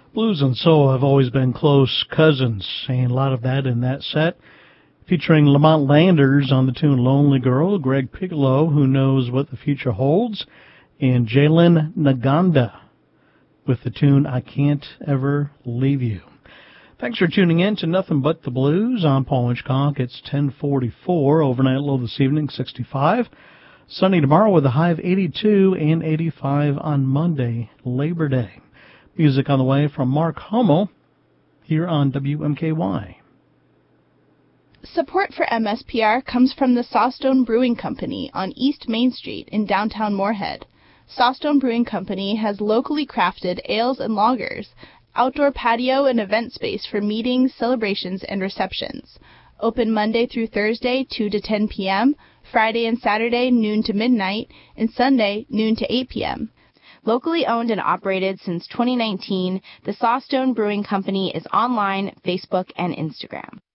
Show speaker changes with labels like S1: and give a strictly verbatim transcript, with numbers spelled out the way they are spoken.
S1: Blues and soul have always been close cousins, and a lot of that in that set. Featuring Lamont Landers on the tune Lonely Girl, Greg Piccolo, Who Knows What the Future Holds, and Jalen Naganda with the tune I Can't Ever Leave You. Thanks for tuning in to Nothing But the Blues. I'm Paul Hitchcock. It's ten forty-four. Overnight low this evening, sixty-five. Sunny tomorrow with a high of eighty-two and eighty-five on Monday, Labor Day. Music on the way from Mark Hummel here on W M K Y.
S2: Support for M S P R comes from the Sawstone Brewing Company on East Main Street in downtown Moorhead. Sawstone Brewing Company has locally crafted ales and lagers, outdoor patio and event space for meetings, celebrations, and receptions. Open Monday through Thursday, two to ten p.m., Friday and Saturday, noon to midnight, and Sunday, noon to eight p.m. Locally owned and operated since twenty nineteen, the Sawstone Brewing Company is online, Facebook, and Instagram.